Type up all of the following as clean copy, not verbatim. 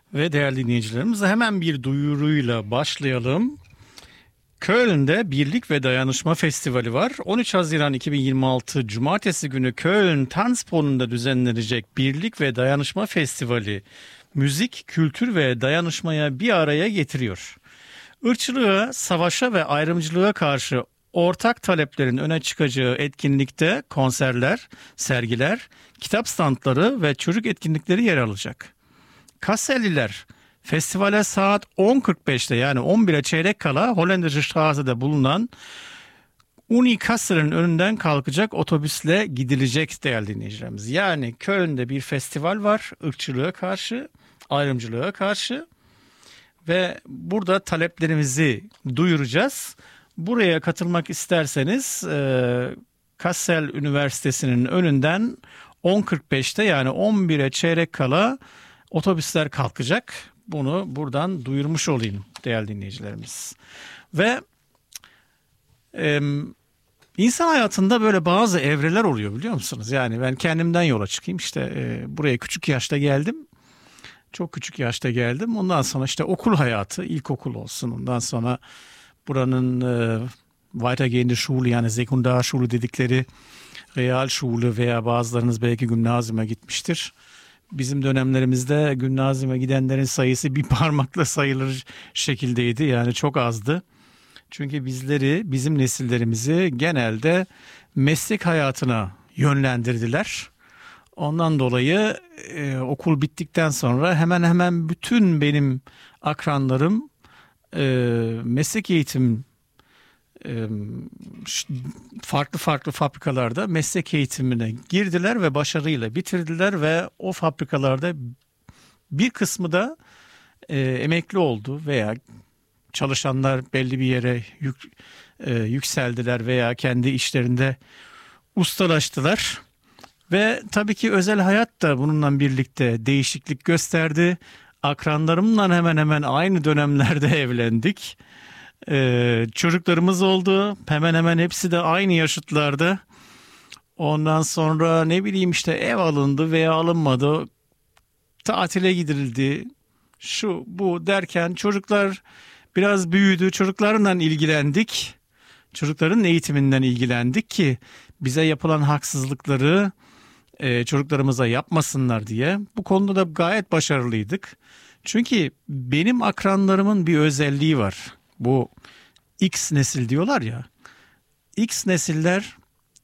Ve değerli dinleyicilerimiz hemen bir duyuruyla başlayalım. Köln'de Birlik ve Dayanışma Festivali var. 13 Haziran 2026 Cumartesi günü Köln Tanzbrunnen'da düzenlenecek Birlik ve Dayanışma Festivali müzik, kültür ve dayanışmaya bir araya getiriyor. Irkçılığa, savaşa ve ayrımcılığa karşı ortak taleplerin öne çıkacağı etkinlikte konserler, sergiler, kitap standları ve çocuk etkinlikleri yer alacak. Kasseliler festivale saat 10.45'te yani 11'e çeyrek kala Holländische Strasse'de bulunan Uni Kassel'in önünden kalkacak otobüsle gidilecek değerli dinleyicilerimiz. Yani Köln'de bir festival var ırkçılığa karşı, ayrımcılığa karşı ve burada taleplerimizi duyuracağız. Buraya katılmak isterseniz Kassel Üniversitesi'nin önünden 10.45'te yani 11'e çeyrek kala otobüsler kalkacak. Bunu buradan duyurmuş olayım değerli dinleyicilerimiz. Ve insan hayatında böyle bazı evreler oluyor biliyor musunuz? Yani ben kendimden yola çıkayım. İşte buraya küçük yaşta geldim. Çok küçük yaşta geldim. Ondan sonra işte okul hayatı, ilkokul olsun. Ondan sonra buranın weitergehende Schule yani Sekundarschule dedikleri Realschule veya bazılarınız belki gimnazyuma gitmiştir. Bizim dönemlerimizde gimnazyuma gidenlerin sayısı bir parmakla sayılır şekildeydi. Yani çok azdı. Çünkü bizim nesillerimizi genelde meslek hayatına yönlendirdiler. Ondan dolayı okul bittikten sonra hemen hemen bütün benim akranlarım meslek eğitim farklı fabrikalarda meslek eğitimine girdiler ve başarıyla bitirdiler ve o fabrikalarda bir kısmı da emekli oldu veya çalışanlar belli bir yere yükseldiler veya kendi işlerinde ustalaştılar. Ve tabii ki özel hayat da bununla birlikte değişiklik gösterdi. Akranlarımla hemen hemen aynı dönemlerde evlendik. Çocuklarımız oldu. Hemen hemen hepsi de aynı yaşıtlarda. Ondan sonra ne bileyim işte ev alındı veya alınmadı. Tatile gidildi. Şu bu derken çocuklar biraz büyüdü. Çocuklarla ilgilendik. Çocukların eğitiminden ilgilendik ki bize yapılan haksızlıkları çocuklarımıza yapmasınlar diye. Bu konuda da gayet başarılıydık. Çünkü benim akranlarımın bir özelliği var. Bu X nesil diyorlar ya. X nesiller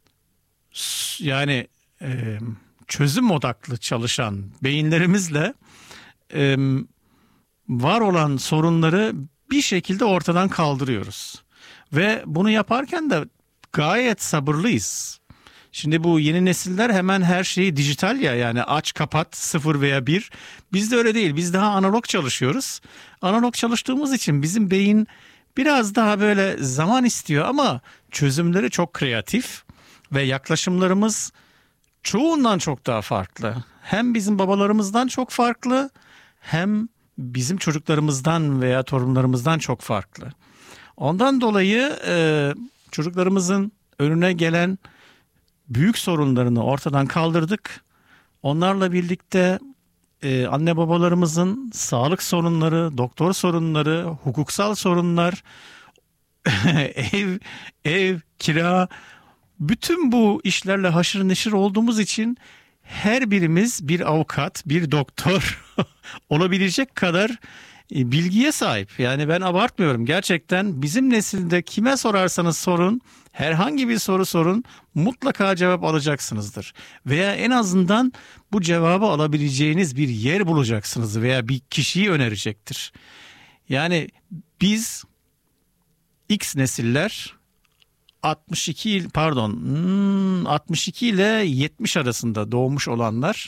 yani çözüm odaklı çalışan beyinlerimizle var olan sorunları bir şekilde ortadan kaldırıyoruz. Ve bunu yaparken de gayet sabırlıyız. Şimdi bu yeni nesiller hemen her şeyi dijital ya yani aç kapat 0 veya 1. Biz de öyle değil. Biz daha analog çalışıyoruz. Analog çalıştığımız için bizim beyin biraz daha böyle zaman istiyor ama çözümleri çok kreatif ve yaklaşımlarımız çoğundan çok daha farklı. Hem bizim babalarımızdan çok farklı hem bizim çocuklarımızdan veya torunlarımızdan çok farklı. Ondan dolayı çocuklarımızın önüne gelen büyük sorunlarını ortadan kaldırdık. Onlarla birlikte anne babalarımızın sağlık sorunları, doktor sorunları, hukuksal sorunlar, ev, kira, bütün bu işlerle haşır neşir olduğumuz için her birimiz bir avukat, bir doktor olabilecek kadar bilgiye sahip. Yani ben abartmıyorum. Gerçekten bizim nesilde kime sorarsanız sorun, herhangi bir soru sorun mutlaka cevap alacaksınızdır. Veya en azından bu cevabı alabileceğiniz bir yer bulacaksınız veya bir kişiyi önerecektir. Yani biz X nesiller 62 ile 70 arasında doğmuş olanlar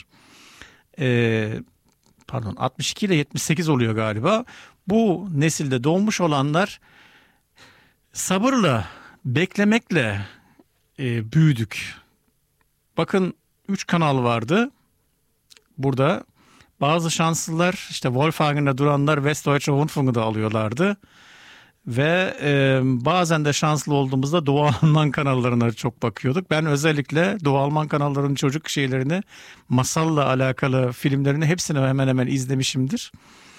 62 ile 78 oluyor galiba. Bu nesilde doğmuş olanlar sabırla, beklemekle büyüdük. Bakın 3 kanal vardı. Burada bazı şanslılar işte Wolfhagen'da duranlar Westdeutsche Rundfunk'u da alıyorlardı. Ve bazen de şanslı olduğumuzda Doğu Alman kanallarına çok bakıyorduk. Ben özellikle Doğu Alman kanallarının çocuk şeylerini, masalla alakalı filmlerini hepsini hemen hemen izlemişimdir.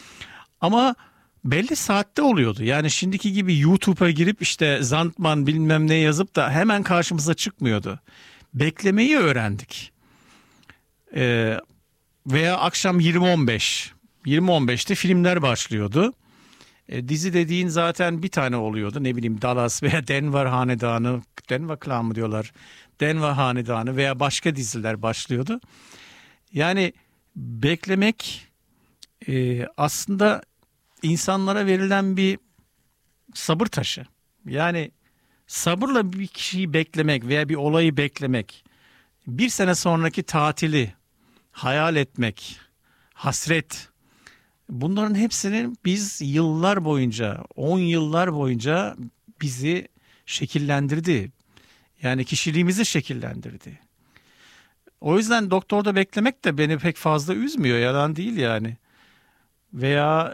Ama belli saatte oluyordu. Yani şimdiki gibi YouTube'a girip işte Zantman bilmem ne yazıp da hemen karşımıza çıkmıyordu. Beklemeyi öğrendik. Ee, Veya akşam 20.15. 20.15'te filmler başlıyordu. Dizi dediğin zaten bir tane oluyordu. Ne bileyim Dallas veya Denver Hanedanı, Denver Clan mı diyorlar? Denver Hanedanı veya başka diziler başlıyordu. Yani beklemek aslında insanlara verilen bir sabır taşı. Yani sabırla bir kişiyi beklemek veya bir olayı beklemek, bir sene sonraki tatili hayal etmek, hasret, bunların hepsini biz yıllar boyunca, 10 yıllar boyunca bizi şekillendirdi. Yani kişiliğimizi şekillendirdi. O yüzden doktorda beklemek de beni pek fazla üzmüyor, yalan değil yani. Veya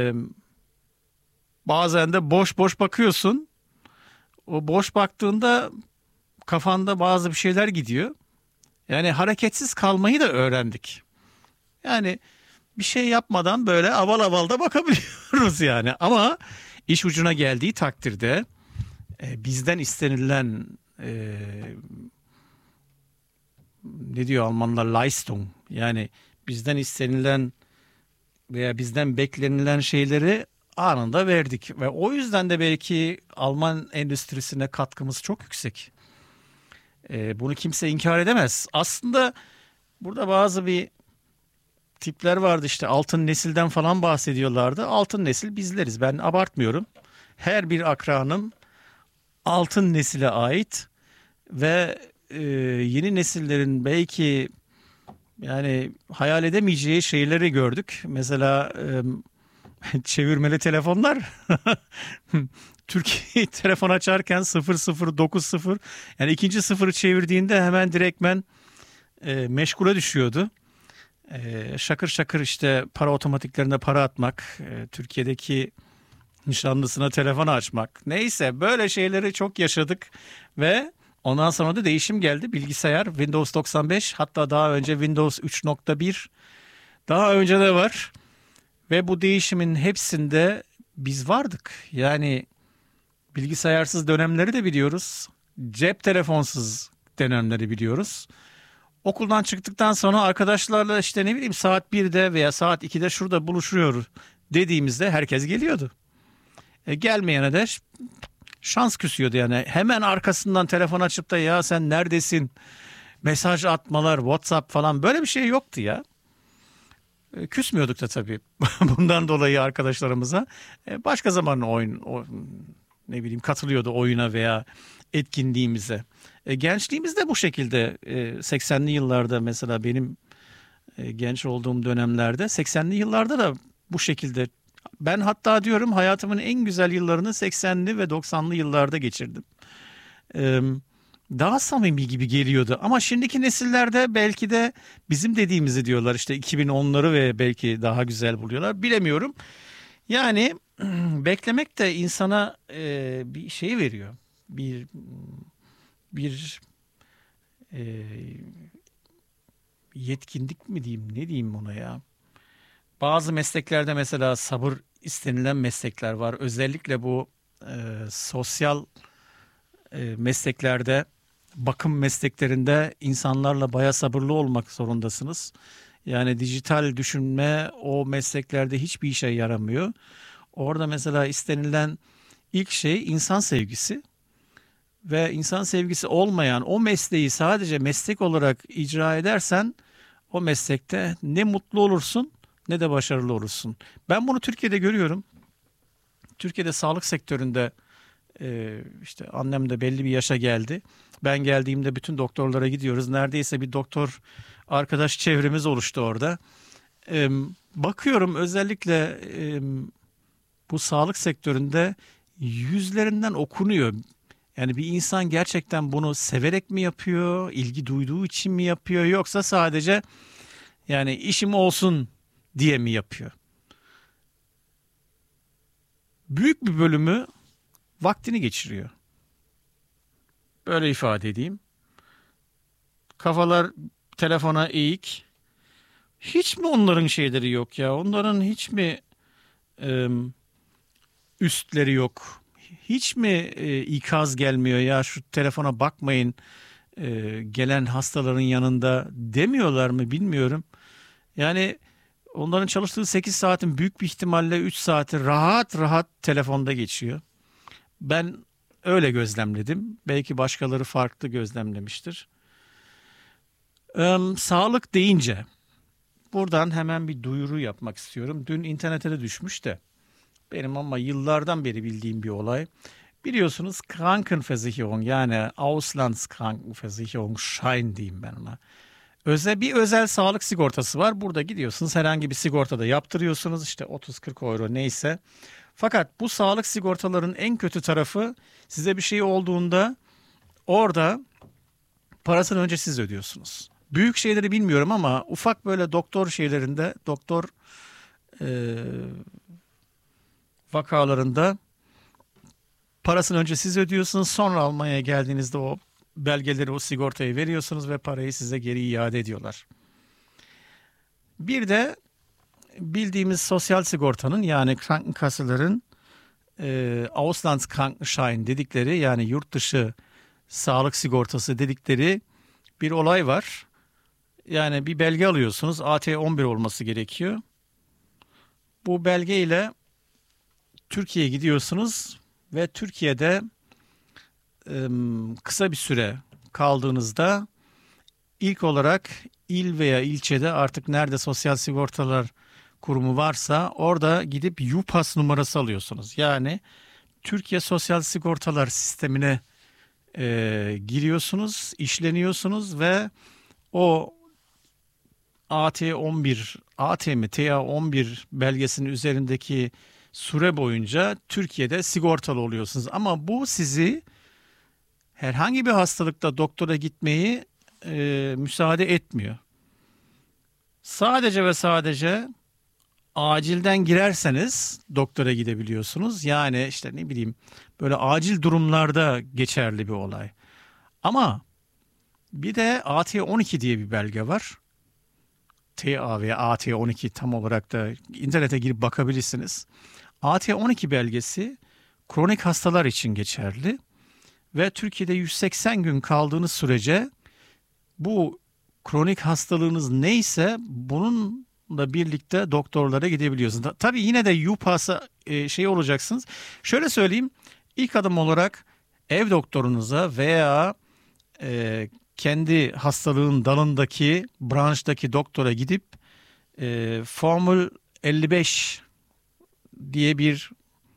bazen de boş boş bakıyorsun. O boş baktığında kafanda bazı bir şeyler gidiyor. Yani hareketsiz kalmayı da öğrendik. Yani bir şey yapmadan böyle aval aval da bakabiliyoruz yani. Ama iş ucuna geldiği takdirde bizden istenilen ne diyor Almanlar Leistung, yani bizden istenilen veya bizden beklenilen şeyleri anında verdik ve o yüzden de belki Alman endüstrisine katkımız çok yüksek. Bunu kimse inkar edemez. Aslında burada bazı bir tipler vardı, işte altın nesilden falan bahsediyorlardı. Altın nesil bizleriz. Ben abartmıyorum. Her bir akranım altın nesile ait ve yeni nesillerin belki yani hayal edemeyeceği şeyleri gördük. Mesela çevirmeli telefonlar. Türkiye telefon açarken 0090, yani ikinci sıfırı çevirdiğinde hemen direktmen meşgule düşüyordu. Şakır şakır işte para otomatiklerine para atmak, Türkiye'deki nişanlısına telefon açmak. Neyse, böyle şeyleri çok yaşadık ve ondan sonra da değişim geldi. Bilgisayar Windows 95, hatta daha önce Windows 3.1, daha önce de var. Ve bu değişimin hepsinde biz vardık. Yani bilgisayarsız dönemleri de biliyoruz. Cep telefonsuz dönemleri biliyoruz. Okuldan çıktıktan sonra arkadaşlarla işte ne bileyim saat 1'de veya saat 2'de şurada buluşuyor dediğimizde herkes geliyordu. Gelmeyene de şans küsüyordu yani. Hemen arkasından telefon açıp da ya sen neredesin? Mesaj atmalar, WhatsApp falan, böyle bir şey yoktu ya. Küsmüyorduk da tabii bundan dolayı arkadaşlarımıza. Başka zaman ne bileyim katılıyordu oyuna veya etkinliğimize. Gençliğimizde bu şekilde 80'li yıllarda, mesela benim genç olduğum dönemlerde 80'li yıllarda da bu şekilde, ben hatta diyorum hayatımın en güzel yıllarını 80'li ve 90'lı yıllarda geçirdim. Daha samimi gibi geliyordu ama şimdiki nesillerde belki de bizim dediğimizi diyorlar, işte 2010'ları ve belki daha güzel buluyorlar, bilemiyorum. Yani beklemek de insana bir şey veriyor, bir e, yetkinlik mi diyeyim, ne diyeyim ona ya. Bazı mesleklerde mesela sabır istenilen meslekler var, özellikle bu sosyal mesleklerde, bakım mesleklerinde insanlarla baya sabırlı olmak zorundasınız. Yani dijital düşünme o mesleklerde hiçbir işe yaramıyor. Orada mesela istenilen ilk şey insan sevgisi ve insan sevgisi olmayan o mesleği sadece meslek olarak icra edersen o meslekte ne mutlu olursun ne de başarılı olursun. Ben bunu Türkiye'de görüyorum. Türkiye'de sağlık sektöründe işte annem de belli bir yaşa geldi. Ben geldiğimde bütün doktorlara gidiyoruz. Neredeyse bir doktor arkadaş çevremiz oluştu orada. Bakıyorum özellikle bu sağlık sektöründe yüzlerinden okunuyor. Yani bir insan gerçekten bunu severek mi yapıyor, ilgi duyduğu için mi yapıyor, yoksa sadece yani işim olsun diye mi yapıyor? Büyük bir bölümü vaktini geçiriyor. Böyle ifade edeyim. Kafalar telefona eğik. Hiç mi onların şeyleri yok ya? Onların hiç mi üstleri yok? Hiç mi ikaz gelmiyor ya şu telefona bakmayın gelen hastaların yanında demiyorlar mı bilmiyorum. Yani onların çalıştığı 8 saatin büyük bir ihtimalle 3 saati rahat rahat telefonda geçiyor. Ben öyle gözlemledim. Belki başkaları farklı gözlemlemiştir. Sağlık deyince buradan hemen bir duyuru yapmak istiyorum. Dün internete de düşmüş de benim ama yıllardan beri bildiğim bir olay. Biliyorsunuz Krankenversicherung yani Auslandskrankenversicherung Schein diyeyim ben ona. Bir özel sağlık sigortası var. Burada gidiyorsunuz herhangi bir sigortada yaptırıyorsunuz işte 30-40 euro neyse. Fakat bu sağlık sigortaların en kötü tarafı size bir şey olduğunda orada parasını önce siz ödüyorsunuz. Büyük şeyleri bilmiyorum ama ufak böyle doktor şeylerinde, doktor e, vakalarında parasını önce siz ödüyorsunuz. Sonra Almanya'ya geldiğinizde o belgeleri, o sigortayı veriyorsunuz ve parayı size geri iade ediyorlar. Bir de bildiğimiz sosyal sigortanın yani Krankenkasse'ların Auslandskrankenschein dedikleri yani yurt dışı sağlık sigortası dedikleri bir olay var. Yani bir belge alıyorsunuz. AT11 olması gerekiyor. Bu belgeyle Türkiye'ye gidiyorsunuz ve Türkiye'de kısa bir süre kaldığınızda ilk olarak il veya ilçede artık nerede sosyal sigortalar kurumu varsa orada gidip YUPAS numarası alıyorsunuz. Yani Türkiye Sosyal Sigortalar Sistemi'ne giriyorsunuz, işleniyorsunuz ve o AT11, AT mi TA11 belgesinin üzerindeki süre boyunca Türkiye'de sigortalı oluyorsunuz. Ama bu sizi herhangi bir hastalıkta doktora gitmeyi müsaade etmiyor. Sadece ve sadece acilden girerseniz doktora gidebiliyorsunuz. Yani işte ne bileyim böyle acil durumlarda geçerli bir olay. Ama bir de AT12 diye bir belge var. TA ve AT12 tam olarak da internete girip bakabilirsiniz. AT12 belgesi kronik hastalar için geçerli ve Türkiye'de 180 gün kaldığınız sürece bu kronik hastalığınız neyse bununla birlikte doktorlara gidebiliyorsunuz. Tabii yine de YUPAS'a şey olacaksınız. Şöyle söyleyeyim, ilk adım olarak ev doktorunuza veya kendi hastalığın dalındaki branştaki doktora gidip Formül 55 diye bir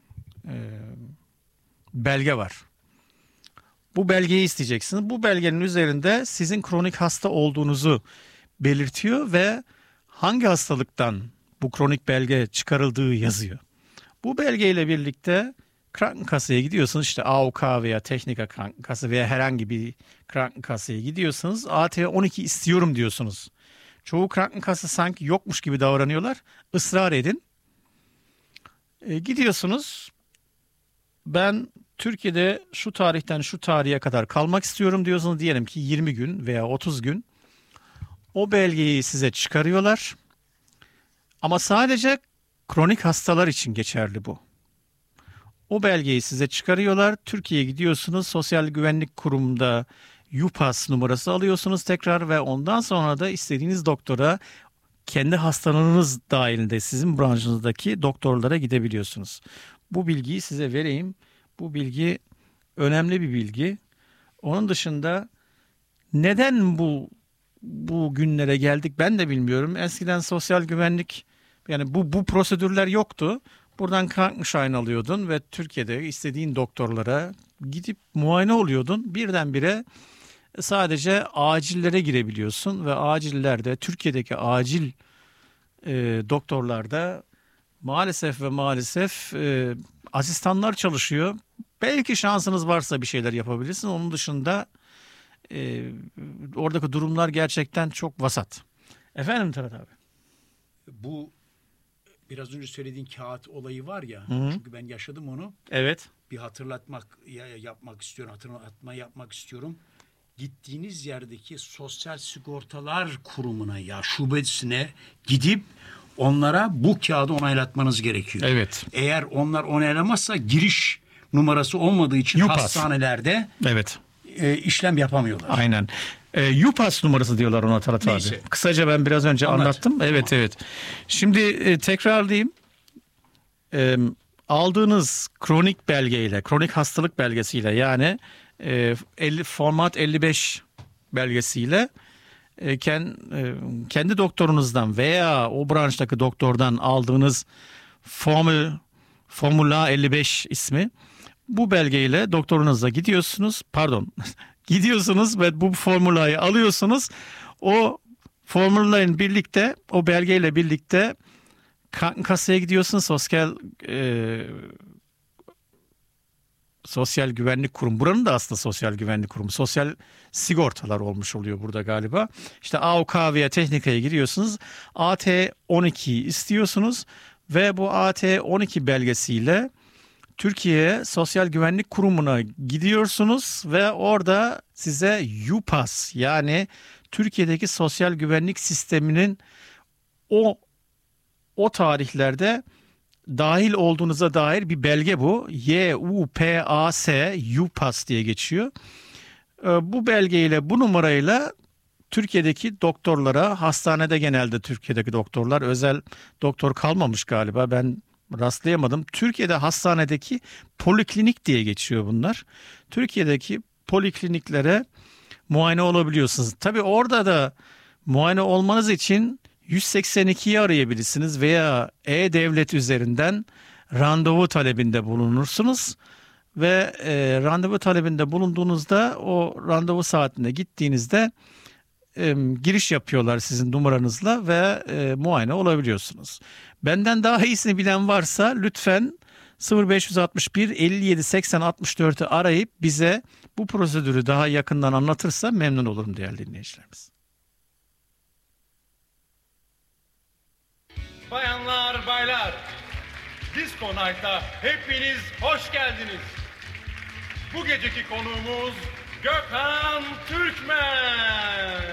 belge var. Bu belgeyi isteyeceksiniz. Bu belgenin üzerinde sizin kronik hasta olduğunuzu belirtiyor ve hangi hastalıktan bu kronik belge çıkarıldığı yazıyor. Bu belgeyle birlikte Krankenkasse'ye gidiyorsunuz. İşte AOK veya Techniker Krankenkasse veya herhangi bir Krankenkasse'ye gidiyorsunuz. AT12 istiyorum diyorsunuz. Çoğu Krankenkasse sanki yokmuş gibi davranıyorlar. Israr edin. Gidiyorsunuz. Ben Türkiye'de şu tarihten şu tarihe kadar kalmak istiyorum diyorsunuz. Diyelim ki 20 gün veya 30 gün. O belgeyi size çıkarıyorlar. Ama sadece kronik hastalar için geçerli bu. O belgeyi size çıkarıyorlar. Türkiye'ye gidiyorsunuz. Sosyal Güvenlik Kurumu'nda YUPAS numarası alıyorsunuz tekrar ve ondan sonra da istediğiniz doktora kendi hastalığınız dahilinde sizin branşınızdaki doktorlara gidebiliyorsunuz. Bu bilgiyi size vereyim. Bu bilgi önemli bir bilgi. Onun dışında neden bu günlere geldik ben de bilmiyorum. Eskiden sosyal güvenlik yani bu prosedürler yoktu. Buradan Krankenschein alıyordun ve Türkiye'de istediğin doktorlara gidip muayene oluyordun. Birdenbire sadece acillere girebiliyorsun ve acillerde Türkiye'deki acil doktorlarda maalesef asistanlar çalışıyor. Belki şansınız varsa bir şeyler yapabilirsiniz. Onun dışında oradaki durumlar gerçekten çok vasat. Efendim Tarat abi. Bu biraz önce söylediğin kağıt olayı var ya. Hı-hı. Çünkü ben yaşadım onu. Evet. Bir hatırlatma yapmak istiyorum. Gittiğiniz yerdeki Sosyal Sigortalar Kurumu'na ya şubesine gidip onlara bu kağıdı onaylatmanız gerekiyor. Evet. Eğer onlar onaylamazsa giriş numarası olmadığı için UPAS. hastanelerde Evet. işlem yapamıyorlar. Aynen. UPAS numarası diyorlar ona Talat abi. Neyse. Kısaca ben biraz önce Anlat. anlattım. Evet, Tamam. evet. Şimdi tekrarlayayım. Aldığınız kronik belgeyle, kronik hastalık belgesiyle, yani format 55 belgesiyle kendi doktorunuzdan veya o branştaki doktordan aldığınız Formula 55 ismi, bu belgeyle doktorunuza gidiyorsunuz. Gidiyorsunuz ve bu formulayı alıyorsunuz. O formulayla birlikte, o belgeyle birlikte kasaya gidiyorsun, Sosyal Güvenlik Kurumu. Buranın da aslında Sosyal Güvenlik Kurumu. Sosyal sigortalar olmuş oluyor burada galiba. İşte AOK veya Teknika'ya giriyorsunuz. AT12 istiyorsunuz ve bu AT12 belgesiyle Türkiye Sosyal Güvenlik Kurumu'na gidiyorsunuz ve orada size UPAS, yani Türkiye'deki sosyal güvenlik sisteminin o tarihlerde dahil olduğunuza dair bir belge bu. UPAS diye geçiyor. Bu belgeyle, bu numarayla Türkiye'deki doktorlara, hastanede genelde Türkiye'deki doktorlar, özel doktor kalmamış galiba, ben rastlayamadım. Türkiye'de hastanedeki poliklinik diye geçiyor bunlar. Türkiye'deki polikliniklere muayene olabiliyorsunuz. Tabii orada da muayene olmanız için 182'yi arayabilirsiniz veya E-Devlet üzerinden randevu talebinde bulunursunuz. Ve randevu talebinde bulunduğunuzda, o randevu saatinde gittiğinizde giriş yapıyorlar sizin numaranızla ve muayene olabiliyorsunuz. Benden daha iyisini bilen varsa lütfen 0561 57 80 64'ü arayıp bize bu prosedürü daha yakından anlatırsa memnun olurum değerli dinleyicilerimiz. Bayanlar, baylar, Disco Night'a hepiniz hoş geldiniz. Bu geceki konuğumuz Gökhan Türkmen.